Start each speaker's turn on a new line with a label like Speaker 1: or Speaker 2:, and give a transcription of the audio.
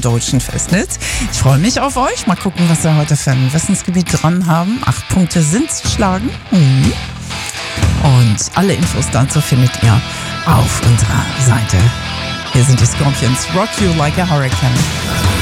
Speaker 1: deutschen Festnetz. Ich freue mich auf euch. Mal gucken, was wir heute für ein Wissensgebiet dran haben. 8 Punkte sind zu schlagen. Und alle Infos dazu findet ihr auf unserer Seite. Hier sind die Scorpions. Rock You Like a Hurricane.